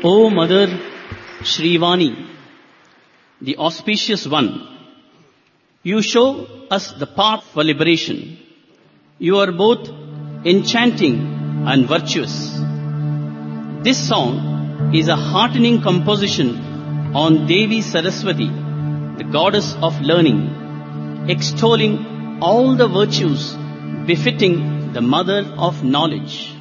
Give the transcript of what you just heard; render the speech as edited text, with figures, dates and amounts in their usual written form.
O Mother Shrivani, the auspicious one, you show us the path for liberation. You are both enchanting and virtuous. This song is a heartening composition on Devi Saraswati, the goddess of learning, extolling all the virtues befitting the mother of knowledge.